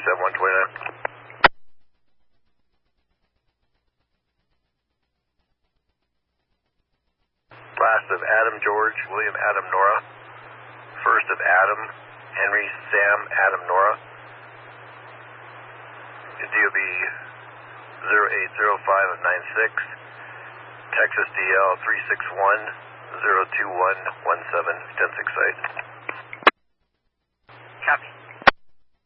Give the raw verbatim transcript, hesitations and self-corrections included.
seven one two nine. Last of Adam George, William Adam Nora. First of Adam, Henry Sam Adam Nora. D O B zero eight zero five of nine six. Texas D L three six one zero two one one seven, ten six site. Copy.